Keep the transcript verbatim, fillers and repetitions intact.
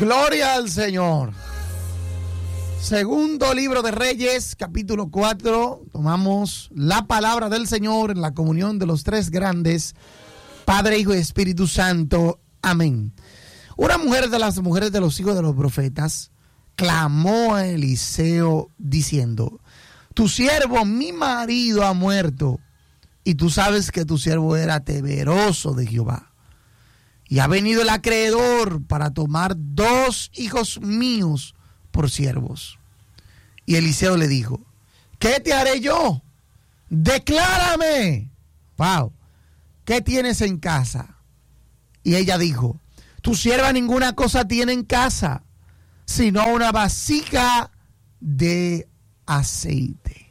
Gloria al Señor. Segundo libro de Reyes, capítulo cuatro. Tomamos la palabra del Señor en la comunión de los tres grandes, Padre, Hijo y Espíritu Santo. Amén. Una mujer de las mujeres de los hijos de los profetas clamó a Eliseo diciendo: tu siervo, mi marido, ha muerto, y tú sabes que tu siervo era temeroso de Jehová. Y ha venido el acreedor para tomar dos hijos míos por siervos. Y Eliseo le dijo: ¿qué te haré yo? Declárame. Wow. ¿Qué tienes en casa? Y ella dijo: tu sierva ninguna cosa tiene en casa, sino una vasija de aceite.